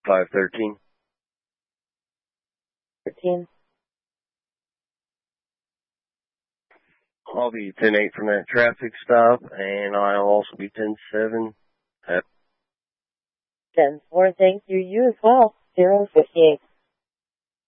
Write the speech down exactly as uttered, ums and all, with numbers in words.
five thirteen. thirteen. I'll be ten eight from that traffic stop, and I'll also be ten seven. ten four, thank you. You as well. zero fifty-eight.